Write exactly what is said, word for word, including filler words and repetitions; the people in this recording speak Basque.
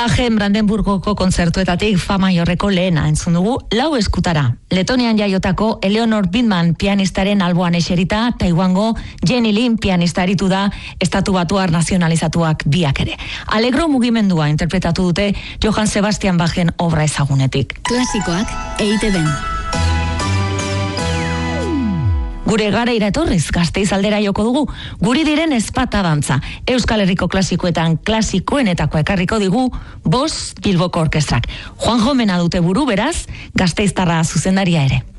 Bajen Brandenburgoko kontzertuetatik Fa maiorreko lehena entzun dugu lau eskutara. Letonian jaiotako Eleanor Bidman pianistaren alboan eserita, Taiwango Jenny Lin pianista aritu da, estatu batuar nazionalizatuak biak ere. Alegro mugimendua interpretatu dute Johann Sebastian Bachen obra ezagunetik. Klasikoak E I TeBen. Gure garaira etorriz, Gasteiz aldera joko dugu, guri diren ezpata dantza. Euskal Herriko klasikoetan klasikoenetako ekarriko digu, Bost Bilboko orkestrak. Juanjo Mena dute buru beraz, Gasteiztarra zuzendaria ere.